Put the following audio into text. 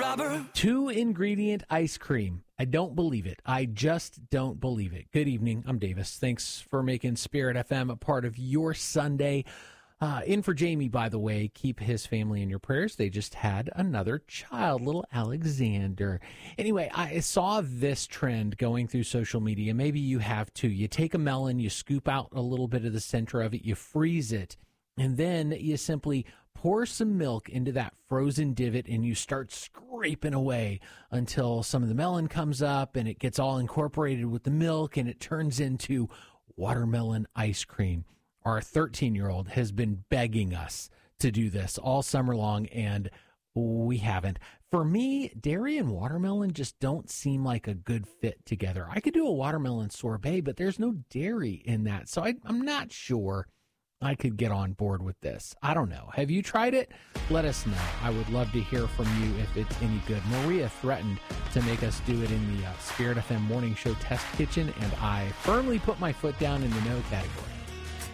robber. 2-ingredient ice cream. I don't believe it. I just don't believe it. Good evening. I'm Davis. Thanks for making Spirit FM a part of your Sunday. In for Jamie, by the way. Keep his family in your prayers. They just had another child, little Alexander. Anyway, I saw this trend going through social media. Maybe you have too. You take a melon, you scoop out a little bit of the center of it, you freeze it, and then you simply pour some milk into that frozen divot and you start scraping away until some of the melon comes up and it gets all incorporated with the milk and it turns into watermelon ice cream. Our 13-year-old has been begging us to do this all summer long, and we haven't. For me, dairy and watermelon just don't seem like a good fit together. I could do a watermelon sorbet, but there's no dairy in that, so I'm not sure I could get on board with this. I don't know. Have you tried it? Let us know. I would love to hear from you if it's any good. Maria threatened to make us do it in the Spirit FM Morning Show Test Kitchen, and I firmly put my foot down in the no category.